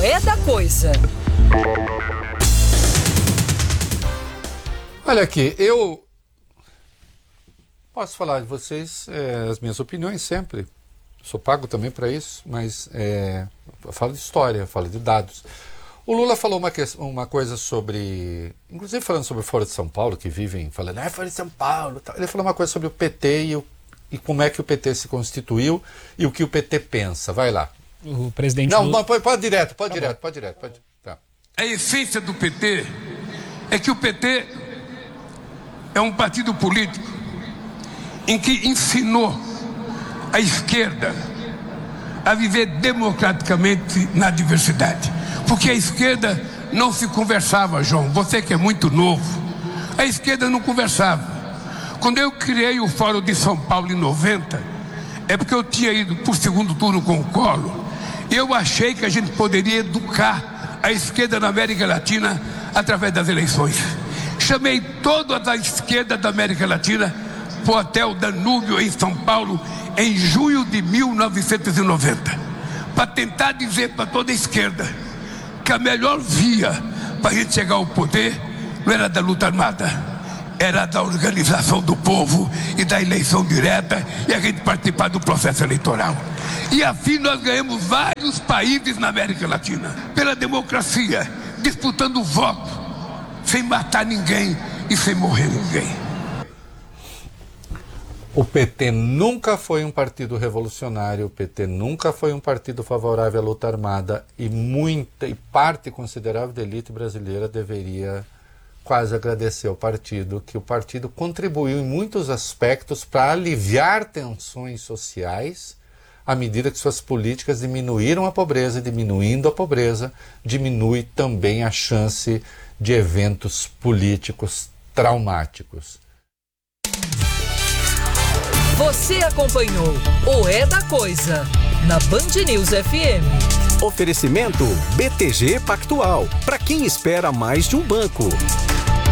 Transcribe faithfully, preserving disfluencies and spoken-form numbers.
É da Coisa. Olha aqui, eu posso falar de vocês é, as minhas opiniões sempre. Sou pago também para isso, mas é, eu falo de história, eu falo de dados. O Lula falou uma, que, uma coisa sobre, inclusive falando sobre Fora de São Paulo, que vivem falando, ah, Fora de São Paulo. Tal. Ele falou uma coisa sobre o P T e, o, e como é que o P T se constituiu e o que o P T pensa. Vai lá. O presidente Não, Lula... não pode, pode direto, pode tá direto, bom. pode direto. Pode, tá. A essência do P T é que o P T é um partido político em que ensinou a esquerda a viver democraticamente na diversidade. Porque a esquerda não se conversava, João, você que é muito novo, a esquerda não conversava. Quando eu criei o Fórum de São Paulo em noventa, é porque eu tinha ido para o segundo turno com o Collor, e eu achei que a gente poderia educar a esquerda na América Latina através das eleições. Chamei toda a esquerda da América Latina para o Hotel Danúbio em São Paulo em junho de mil novecentos e noventa, para tentar dizer para toda a esquerda que a melhor via para a gente chegar ao poder não era da luta armada, era da organização do povo e da eleição direta e a gente participar do processo eleitoral. E assim nós ganhamos vários países na América Latina, pela democracia, disputando o voto, sem matar ninguém e sem morrer ninguém. O P T nunca foi um partido revolucionário, o P T nunca foi um partido favorável à luta armada e muita e parte considerável da elite brasileira deveria quase agradecer ao partido, que o partido contribuiu em muitos aspectos para aliviar tensões sociais à medida que suas políticas diminuíram a pobreza, e diminuindo a pobreza, diminui também a chance de eventos políticos traumáticos. Você acompanhou o É da Coisa na Band News F M. Oferecimento B T G Pactual. Para quem espera mais de um banco.